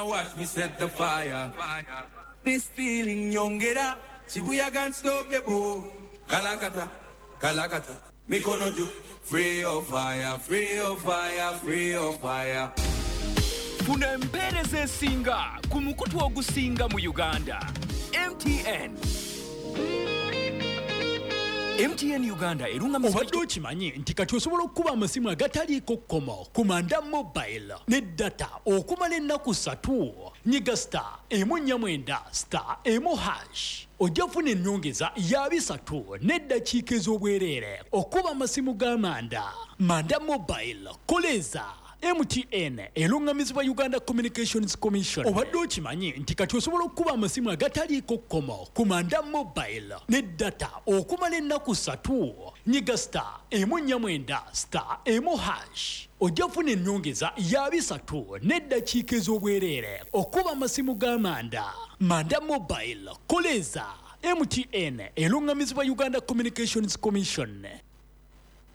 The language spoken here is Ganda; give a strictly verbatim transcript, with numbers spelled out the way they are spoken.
Watch me set the fire. This feeling young get up. Shibuya can stop the boom. Kalakata, Kalakata. Me kono ju. Free of fire, free of fire, free of fire. Funa empereze singa kumukutu ogusinga mu Uganda. M T N. M T N Uganda erunga miziki. Obadde okimanyi nti kati osobola okuba amasimu agataliiko kkomo ku Manda Mobile ne data okumala ennaku ssatu. Nyiga star emu nnya mwenda star emu hash. Ojja kufuna ennyongeza ya bisatu n'eddakiika ez'obwereere okuba amasimu ga Manda. Manda Mobile koleza M T N elungamizibwa Uganda Communications Commission. Obadde okimanyi nti kati osobola okuba amasimu agataliiko kkomo ku Manda Mobile ne data okumala ennaku ssatu. Nyiga star emu nnya mwenda star emu hash. Ojja kufuna ennyongeza ya bisatu n'eddakiika ez'obwereere okuba amasimu ga Manda. Manda Mobile koleza M T N elungamizibwa Uganda Communications Commission.